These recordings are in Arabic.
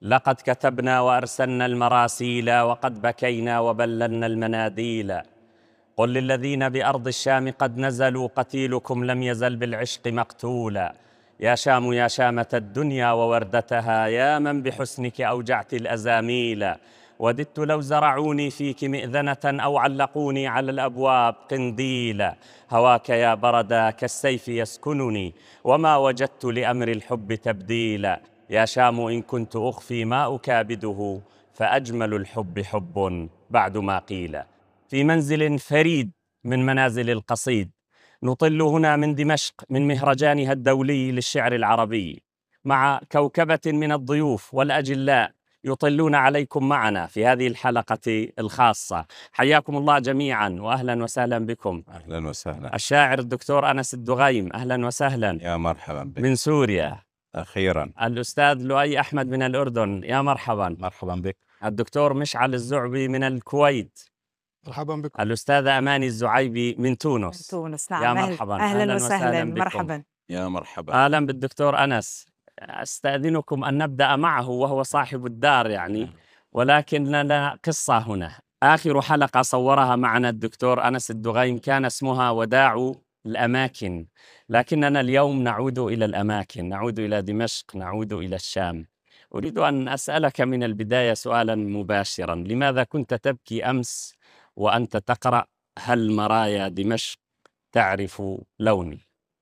لقد كتبنا وأرسلنا المراسيل وقد بكينا وبللنا المناديل. قل للذين بأرض الشام قد نزلوا قتيلكم لم يزل بالعشق مقتولا. يا شام يا شامة الدنيا ووردتها، يا من بحسنك أوجعت الأزاميل. وددت لو زرعوني فيك مئذنة أو علقوني على الأبواب قنديلا. هواك يا بردا كالسيف يسكنني، وما وجدت لأمر الحب تبديلا. يا شام إن كنت أخفي ما أكابده، فأجمل الحب حب بعد ما قيل. في منزل فريد من منازل القصيد، نطل هنا من دمشق من مهرجانها الدولي للشعر العربي، مع كوكبة من الضيوف والأجلاء يطلون عليكم معنا في هذه الحلقة الخاصة. حياكم الله جميعا وأهلا وسهلا بكم. أهلا وسهلا. الشاعر الدكتور أنس الدغيم، أهلا وسهلا. يا مرحبا بك. من سوريا أخيرا. الأستاذ لؤي أحمد من الأردن، يا مرحبا. مرحبا بك. الدكتور مشعل الزعبي من الكويت، مرحبا بكم. الأستاذة أماني الزعيبي من تونس. نعم. يا مرحبا. أهلا وسهلا. بكم. مرحبا. يا مرحبا. أهلا بالدكتور أنس. أستأذنكم أن نبدأ معه وهو صاحب الدار يعني، ولكن لنا قصة هنا. آخر حلقة صورها معنا الدكتور أنس الدغيم كان اسمها وداع الأماكن، لكننا اليوم نعود إلى الأماكن، نعود إلى دمشق، نعود إلى الشام. أريد أن أسألك من البداية سؤالا مباشرا: لماذا كنت تبكي أمس وأنت تقرأ هل مرايا دمشق تعرف لوني؟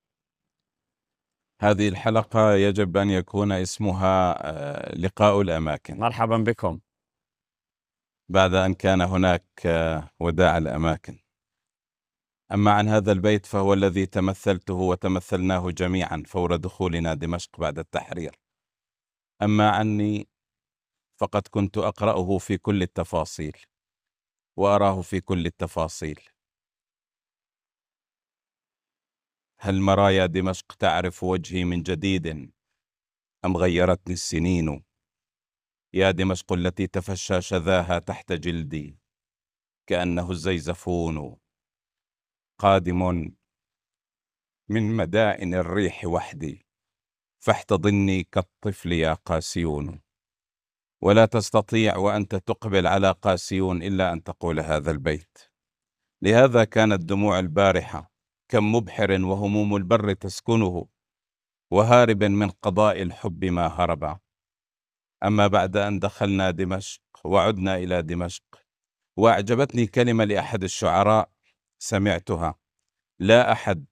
هذه الحلقة يجب أن يكون اسمها لقاء الأماكن. مرحبا بكم. بعد أن كان هناك وداع الأماكن. أما عن هذا البيت فهو الذي تمثلته وتمثلناه جميعا فور دخولنا دمشق بعد التحرير. أما عني فقد كنت أقرأه في كل التفاصيل وأراه في كل التفاصيل. هل مرايا دمشق تعرف وجهي من جديد أم غيرتني السنين؟ يا دمشق التي تفشى شذاها تحت جلدي كأنه الزيزفون، قادم من مدائن الريح وحدي، فاحتضني كالطفل يا قاسيون. ولا تستطيع وأنت تقبل على قاسيون إلا أن تقول هذا البيت. لهذا كانت دموع البارحة كم مبحر وهموم البر تسكنه، وهارب من قضاء الحب ما هرب. أما بعد أن دخلنا دمشق وعدنا إلى دمشق، وأعجبتني كلمة لأحد الشعراء سمعتها: لا أحد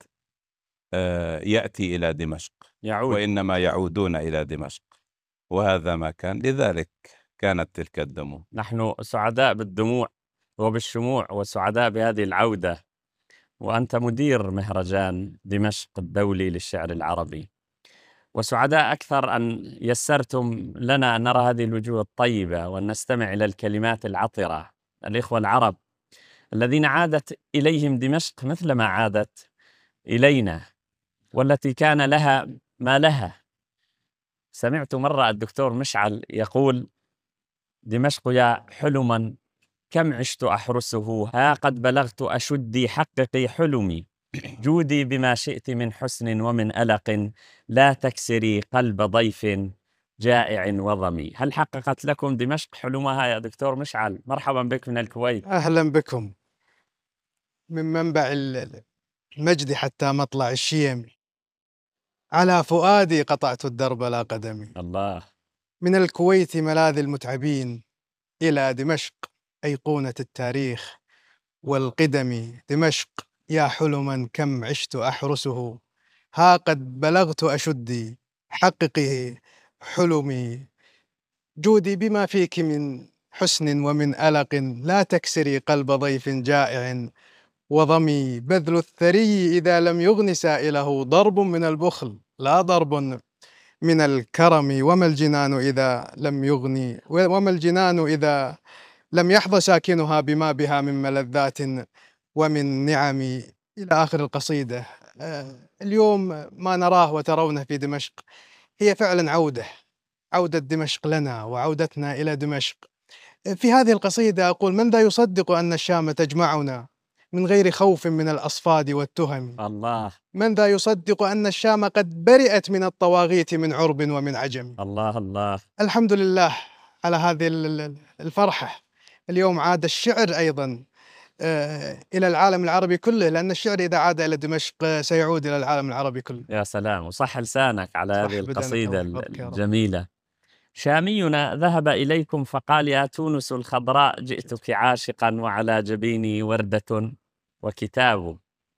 يأتي إلى دمشق وإنما يعودون إلى دمشق. وهذا ما كان، لذلك كانت تلك الدموع. نحن سعداء بالدموع وبالشموع وسعداء بهذه العودة، وأنت مدير مهرجان دمشق الدولي للشعر العربي، وسعداء أكثر أن يسرتم لنا أن نرى هذه الوجوه الطيبة وأن نستمع إلى الكلمات العطرة. الإخوة العرب الذين عادت إليهم دمشق مثل ما عادت إلينا، والتي كان لها ما لها. سمعت مرة الدكتور مشعل يقول: دمشق يا حلما كم عشت أحرسه، ها قد بلغت أشدي حققي حلمي، جودي بما شئت من حسن ومن ألق، لا تكسري قلب ضيف جائع وظمي. هل حققت لكم دمشق حلمها يا دكتور مشعل؟ مرحبا بك من الكويت. أهلا بكم. من منبع المجد حتى مطلع الشيم، على فؤادي قطعت الدرب لا قدمي. الله. من الكويت ملاذ المتعبين إلى دمشق أيقونة التاريخ والقدم. دمشق يا حلما كم عشت أحرسه، ها قد بلغت أشدي حققي حلمي، جودي بما فيك من حسن ومن ألق، لا تكسري قلب ضيف جائع وظمي. بذل الثري إذا لم يغن سائله ضرب من البخل لا ضرب من الكرم. وما الجنان إذا لم يغني، وما الجنان إذا لم يحظى ساكنها بما بها من ملذات ومن نعم. إلى آخر القصيدة. اليوم ما نراه وترونه في دمشق هي فعلا عودة دمشق لنا وعودتنا إلى دمشق. في هذه القصيدة أقول: من ذا يصدق أن الشام تجمعنا، من غير خوف من الأصفاد والتهم. الله من ذا يصدق أن الشام قد برئت من الطواغيت من عرب ومن عجم. الله الله. الحمد لله على هذه الفرحة. اليوم عاد الشعر أيضا إلى العالم العربي كله، لأن الشعر إذا عاد إلى دمشق سيعود إلى العالم العربي كله. يا سلام، وصح لسانك على هذه القصيدة يا رب. الجميلة. شامينا ذهب إليكم فقال: يا تونس الخضراء جئتك عاشقا وعلى جبيني وردة وكتاب.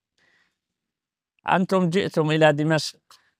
أنتم جئتم إلى دمشق،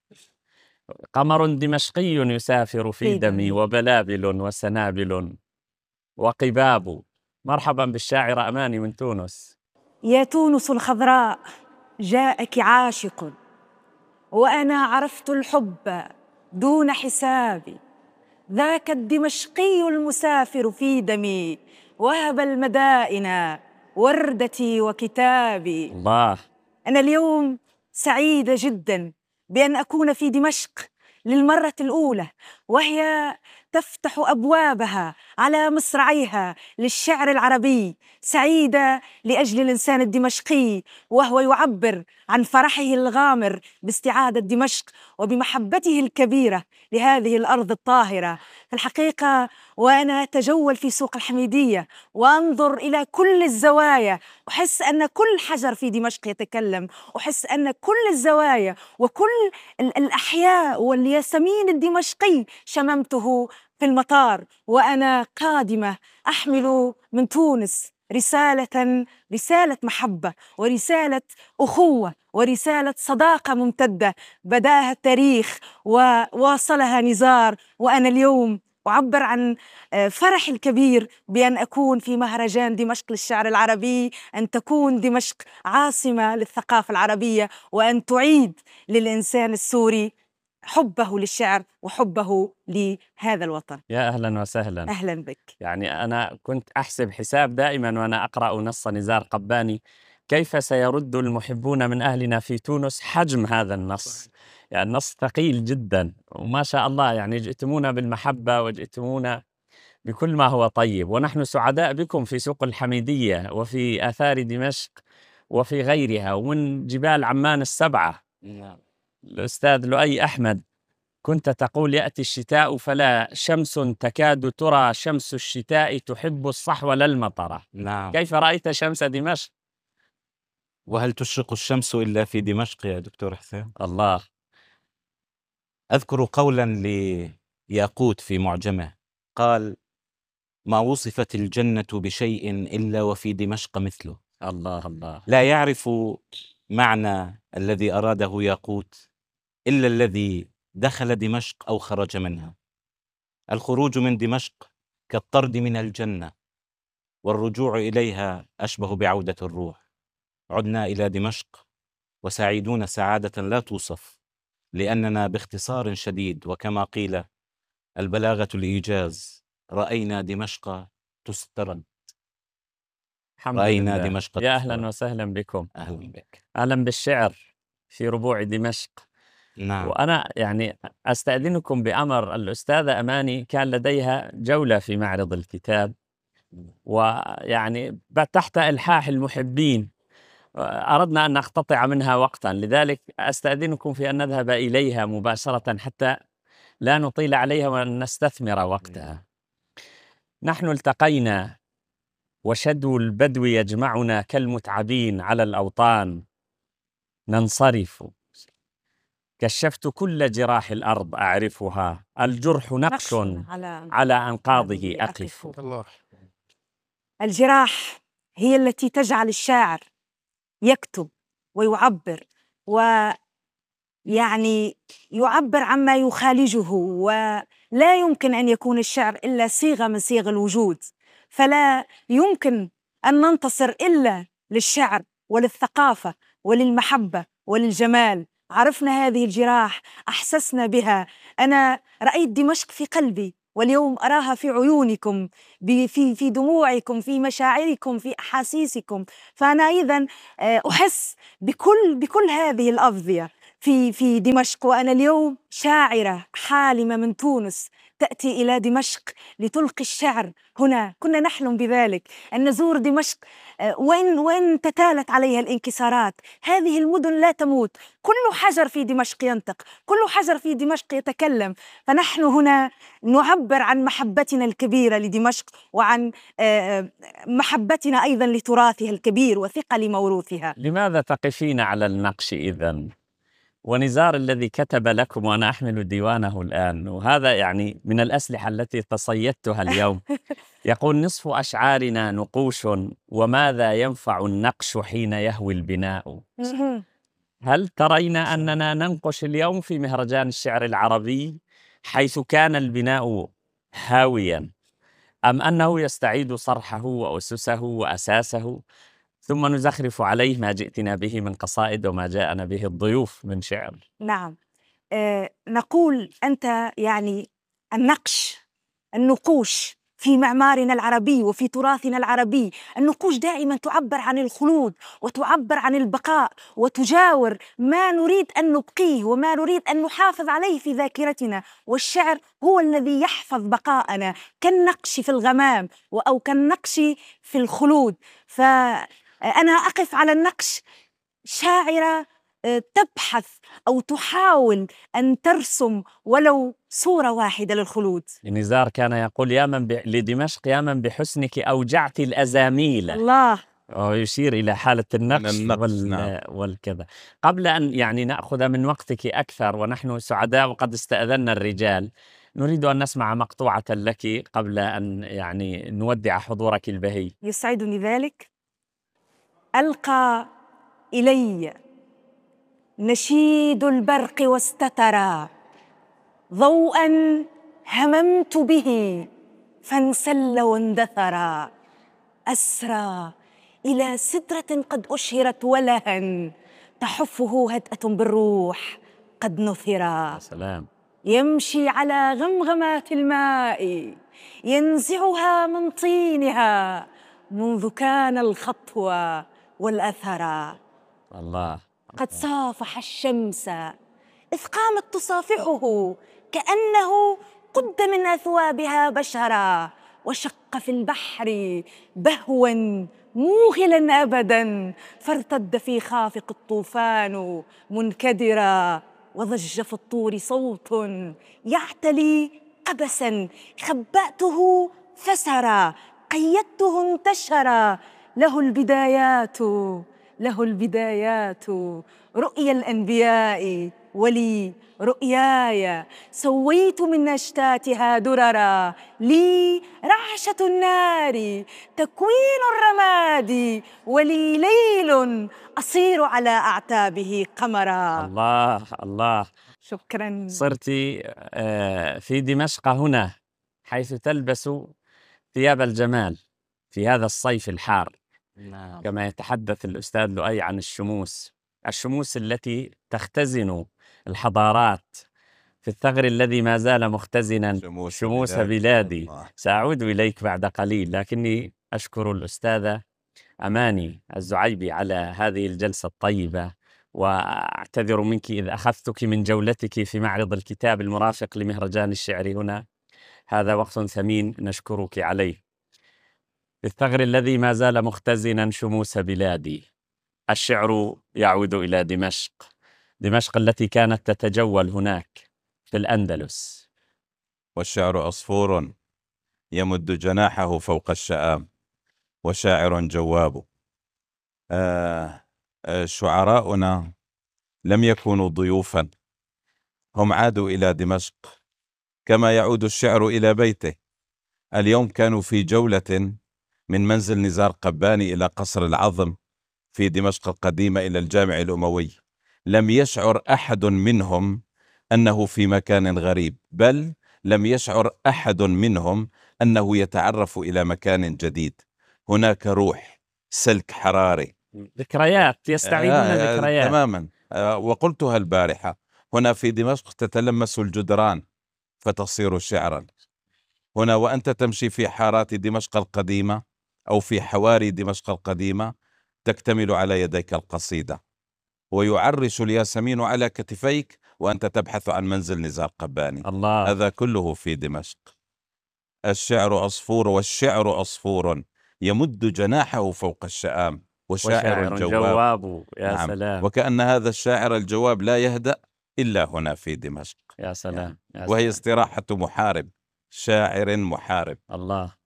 قمر دمشقي يسافر في دمي وبلابل وسنابل وقباب. مرحبا بالشاعرة أماني من تونس. يا تونس الخضراء جاءك عاشق، وأنا عرفت الحب دون حساب. ذاك الدمشقي المسافر في دمي، وهب المدائن وردتي وكتابي. الله. أنا اليوم سعيدة جداً بأن أكون في دمشق للمرة الأولى، وهي تفتح أبوابها على مصراعيها للشعر العربي. سعيدة لأجل الإنسان الدمشقي، وهو يعبر عن فرحه الغامر باستعادة دمشق وبمحبته الكبيرة لهذه الأرض الطاهرة. في الحقيقة وأنا أتجول في سوق الحميدية وأنظر إلى كل الزوايا، أحس أن كل حجر في دمشق يتكلم، أحس أن كل الزوايا وكل الأحياء والياسمين الدمشقي شممته في المطار وأنا قادمة أحمل من تونس رسالة محبة ورسالة أخوة ورسالة صداقة ممتدة بداها التاريخ وواصلها نزار. وأنا اليوم أعبر عن فرح الكبير بأن أكون في مهرجان دمشق للشعر العربي، أن تكون دمشق عاصمة للثقافة العربية، وأن تعيد للإنسان السوري حبه للشعر وحبه لهذا الوطن. يا أهلا وسهلا. أهلا بك. يعني أنا كنت أحسب حساب دائما وأنا أقرأ نص نزار قباني، كيف سيرد المحبون من أهلنا في تونس حجم هذا النص. يعني النص ثقيل جدا، وما شاء الله يعني جئتمونا بالمحبة وجئتمونا بكل ما هو طيب، ونحن سعداء بكم في سوق الحميدية وفي آثار دمشق وفي غيرها ومن جبال عمان السبعة. الأستاذ لؤي أحمد كنت تقول: يأتي الشتاء فلا شمس تكاد ترى، شمس الشتاء تحب الصحو لا المطر. نعم. كيف رأيت شمس دمشق؟ وهل تشرق الشمس إلا في دمشق يا دكتور حسين؟ الله. أذكر قولا لياقوت في معجمه قال: ما وصفت الجنة بشيء إلا وفي دمشق مثله. الله الله. لا يعرف معنى الذي أراده ياقوت إلا الذي دخل دمشق أو خرج منها. الخروج من دمشق كالطرد من الجنة، والرجوع إليها أشبه بعودة الروح. عدنا إلى دمشق وسعيدون سعادة لا توصف، لأننا باختصار شديد وكما قيل البلاغة الإيجاز رأينا دمشق تسترد. رأينا دمشق يا أهلا وسهلا بكم. أهلا بك. أهلا بالشعر في ربوع دمشق. نعم. وأنا يعني أستأذنكم بأمر الأستاذة أماني، كان لديها جولة في معرض الكتاب، ويعني تحت إلحاح المحبين أردنا أن نقتطع منها وقتا، لذلك أستأذنكم في أن نذهب إليها مباشرة حتى لا نطيل عليها ونستثمر وقتها. نحن التقينا وشدو البدو يجمعنا كالمتعبين على الأوطان، ننصرف كشفت كل جراح الأرض أعرفها، الجرح نقش على أنقاضه أقف. الله. الجراح هي التي تجعل الشاعر يكتب ويعبر، ويعني يعبر عما يخالجه، ولا يمكن أن يكون الشعر إلا صيغة من صيغ الوجود، فلا يمكن أن ننتصر إلا للشعر وللثقافة وللمحبة وللجمال. عرفنا هذه الجراح، أحسسنا بها. أنا رأيت دمشق في قلبي، واليوم أراها في عيونكم، في دموعكم، في مشاعركم، في أحاسيسكم. فأنا أيضا أحس بكل هذه الأفضية في دمشق، وأنا اليوم شاعرة حالمة من تونس تأتي إلى دمشق لتلقي الشعر هنا. كنا نحلم بذلك، أن نزور دمشق وين تتالت عليها الانكسارات. هذه المدن لا تموت، كل حجر في دمشق ينطق، كل حجر في دمشق يتكلم. فنحن هنا نعبر عن محبتنا الكبيرة لدمشق، وعن محبتنا أيضا لتراثها الكبير وثقل موروثها. لماذا تقفين على النقش إذن؟ ونزار الذي كتب لكم وأنا أحمل ديوانه الآن، وهذا يعني من الأسلحة التي تصيدتها اليوم، يقول: نصف أشعارنا نقوش، وماذا ينفع النقش حين يهوي البناء؟ هل ترين أننا ننقش اليوم في مهرجان الشعر العربي حيث كان البناء هاويا، أم أنه يستعيد صرحه وأسسه وأساسه، ثم نزخرف عليه ما جئتنا به من قصائد وما جاءنا به الضيوف من شعر؟ نعم، نقول أنت يعني النقوش في معمارنا العربي وفي تراثنا العربي. النقوش دائما تعبر عن الخلود وتعبر عن البقاء، وتجاور ما نريد أن نبقيه وما نريد أن نحافظ عليه في ذاكرتنا. والشعر هو الذي يحفظ بقاءنا، كالنقش في الغمام أو كالنقش في الخلود. فأنا أقف على النقش شاعرة تبحث أو تحاول أن ترسم ولو صورة واحدة للخلود. نزار كان يقول: لدمشق يا من بحسنك أوجعت الأزاميل. الله. ويشير إلى حالة النقش نعم. والكذا. قبل أن يعني نأخذ من وقتك أكثر، ونحن سعداء وقد استأذنا الرجال، نريد أن نسمع مقطوعة لك قبل أن يعني نودع حضورك البهي. يسعدني ذلك. ألقى إلي نشيد البرق واستترى، ضوءا هممت به فانسل واندثرا، أسرى إلى سدرة قد أشهرت ولها، تحفه هدأة بالروح قد نثرا. سلام. يمشي على غمغمات الماء ينزعها من طينها، منذ كان الخطوة والأثرا. الله. قد صافح الشمس إذ قامت تصافحه، كأنه قد من أثوابها بشرا، وشق في البحر بهوا موغلا أبدا، فارتد في خافق الطوفان منكدرا، وضج في الطور صوت يعتلي قبسا، خبأته فسرا، قيدته انتشرا، له البدايات رؤيا الأنبياء ولي رؤياي، سويت من أشتاتها دررا، لي رعشة النار تكوين الرماد، ولي ليل أصير على أعتابه قمرا. الله الله. شكرا. صرت في دمشق هنا، حيث تلبس ثياب الجمال في هذا الصيف الحار. نعم. كما يتحدث الأستاذ لؤي عن الشموس التي تختزن الحضارات في الثغر الذي ما زال مختزنا شموس بلادي. سأعود إليك بعد قليل، لكني أشكر الأستاذة أماني الزعيبي على هذه الجلسة الطيبة، وأعتذر منك إذ أخذتك من جولتك في معرض الكتاب المرافق لمهرجان الشعر هنا. هذا وقت ثمين نشكرك عليه. الثغر الذي ما زال مختزنا شموس بلادي، الشعر يعود إلى دمشق التي كانت تتجول هناك في الأندلس. والشعر عصفور يمد جناحه فوق الشآم، وشاعر جواب. شعراؤنا لم يكونوا ضيوفا، هم عادوا إلى دمشق كما يعود الشعر إلى بيته. اليوم كانوا في جولة من منزل نزار قباني إلى قصر العظم في دمشق القديمة إلى الجامع الأموي. لم يشعر أحد منهم أنه في مكان غريب، بل لم يشعر أحد منهم أنه يتعرف إلى مكان جديد. هناك روح، سلك حراري، ذكريات، يستعيدون ذكريات تماما. وقلتها البارحة، هنا في دمشق تتلمس الجدران فتصير شعرا. هنا وأنت تمشي في حارات دمشق القديمة أو في حواري دمشق القديمة تكتمل على يديك القصيدة. ويعرش الياسمين على كتفيك وأنت تبحث عن منزل نزار قباني. الله. هذا كله في دمشق. الشعر عصفور والشعر عصفور يمد جناحه فوق الشآم وشاعر جواب. يا نعم. سلام. وكأن هذا الشاعر الجواب لا يهدأ إلا هنا في دمشق. يا سلام. يا وهي سلام. استراحة محارب، شاعر محارب. الله.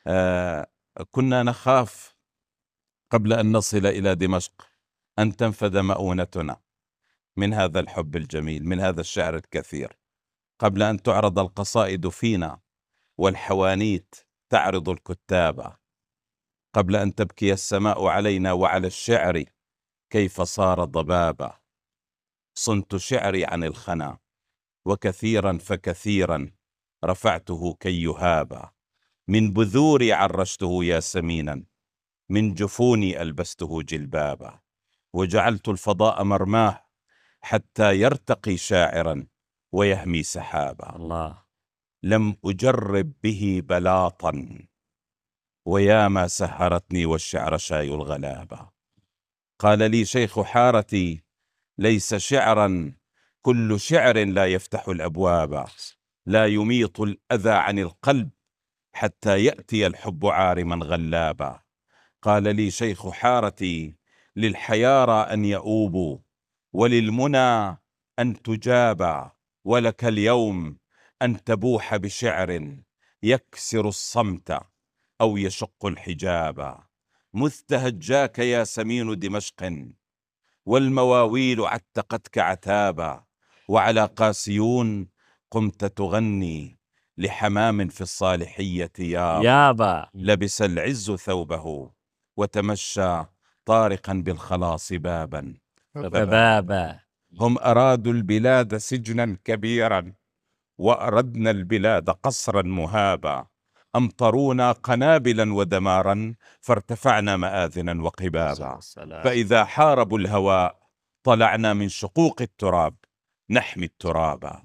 كنا نخاف قبل أن نصل إلى دمشق أن تنفد مؤونتنا من هذا الحب الجميل، من هذا الشعر الكثير، قبل أن تعرض القصائد فينا والحوانيت تعرض الكتاب، قبل أن تبكي السماء علينا وعلى الشعر كيف صار ضبابا. صنت شعري عن الخنا وكثيرا فكثيرا رفعته كي يهابا. من بذوري عرشته ياسمينا، من جفوني ألبسته جلبابا. وجعلت الفضاء مرماه حتى يرتقي شاعرا ويهمي سحابا. الله. لم أجرب به بلاطا وياما سهرتني والشعر شاي الغلابة. قال لي شيخ حارتي ليس شعرا كل شعر لا يفتح الأبواب، لا يميط الأذى عن القلب حتى يأتي الحب عارما غلابا. قال لي شيخ حارتي للحيارى أن يؤوبوا وللمنى أن تجابا، ولك اليوم أن تبوح بشعر يكسر الصمت أو يشق الحجاب. مذ تهجاك يا سمين دمشق والمواويل عتقتك عتابا، وعلى قاسيون قمت تغني لحمام في الصالحية يابا. لبس العز ثوبه وتمشى طارقا بالخلاص بابا. بابا. هم أرادوا البلاد سجنا كبيرا وأردنا البلاد قصرا مهابا. أمطرونا قنابلا ودمارا فارتفعنا مآذنا وقبابا. فإذا حاربوا الهواء طلعنا من شقوق التراب نحمي الترابا.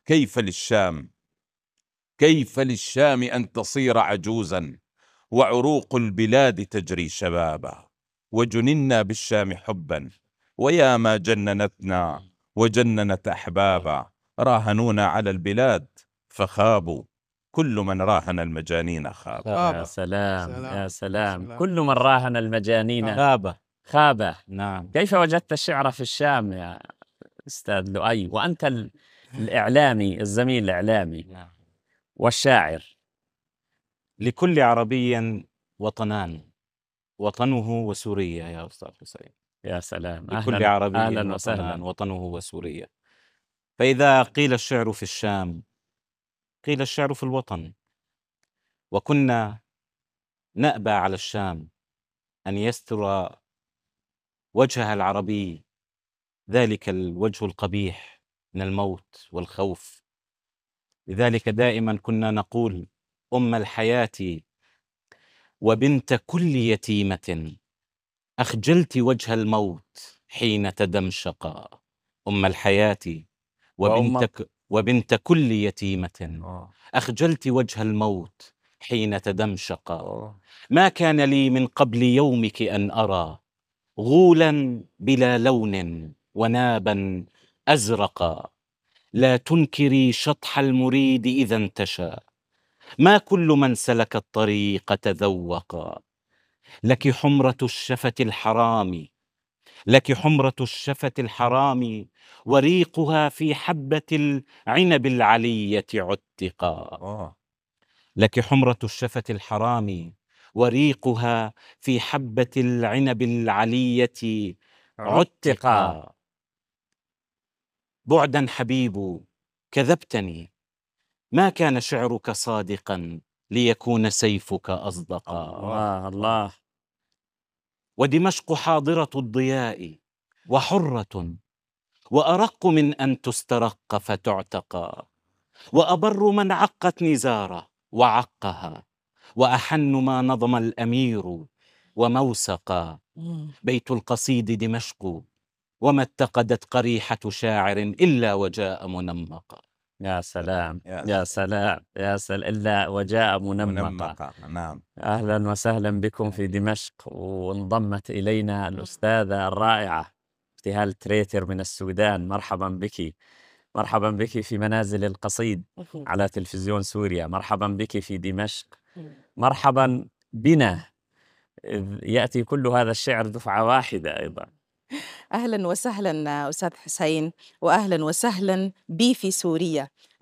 كيف للشام أن تصير عجوزا وعروق البلاد تجري شبابا. وجننا بالشام حبا ويا ما جننتنا وجننت أحبابا. راهنونا على البلاد فخابوا كل من راهن المجانين خاب. يا سلام. يا سلام. كل من راهن المجانين خاب. نعم. كيف وجدت الشعر في الشام يا أستاذ لؤي وأنت الإعلامي الزميل الإعلامي؟ نعم. والشاعر؟ لكل عربي وطنان، وطنه وسوريا يا أستاذ حسين. يا سلام. لكل عربي أهلا وسهلا. وطنان وطنه وسوريا. فإذا قيل الشعر في الشام قيل الشعر في الوطن. وكنا نأبى على الشام أن يستر وجهها العربي ذلك الوجه القبيح من الموت والخوف. لذلك دائما كنا نقول أم الحياة وبنت كل يتيمة أخجلت وجه الموت حين تدمشقا. أم الحياة وبنت كل يتيمة أخجلت وجه الموت حين تدمشقا. ما كان لي من قبل يومك أن أرى غولا بلا لون ونابا أزرقا. لا تنكري شطح المريد إذا انتشى، ما كل من سلك الطريق تذوقا. لك حمرة الشفة الحرام، لك حمرة الشفة الحرام وريقها في حبة العنب العلية عتقا. لك حمرة الشفة الحرام وريقها في حبة العنب العلية عتقا. بعدا حبيب كذبتني، ما كان شعرك صادقا ليكون سيفك أصدقا. الله. ودمشق حاضرة الضياء وحرة وأرق من أن تسترق فتعتقى. وأبر من عقت نزارة وعقها، وأحن ما نظم الأمير وموسقا. بيت القصيد دمشق وما اتقدت قريحة شاعر إلا وجاء منمقا. يا سلام. يا سلام. يا سلام. إلا وجاء منمقا. نعم. أهلا وسهلا بكم في دمشق. وانضمت إلينا الأستاذة الرائعة ابتهال تريتر من السودان، مرحبا بك. مرحبا بك في منازل القصيد على تلفزيون سوريا. مرحبا بك في دمشق. مرحبا بنا، إذ يأتي كل هذا الشعر دفعة واحدة أيضا. أهلا وسهلا أستاذ حسين، وأهلا وسهلا بي في سوريا.